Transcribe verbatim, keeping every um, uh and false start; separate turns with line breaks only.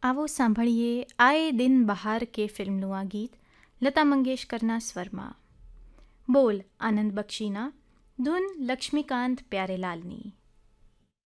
આવો સાંભળીએ આએ દિન બહાર કે ફિલ્મનું આ ગીત લતા મંગેશકરના સ્વરમાં. બોલ આનંદ બક્ષીના, ધૂન લક્ષ્મીકાંત પ્યારેલાલની.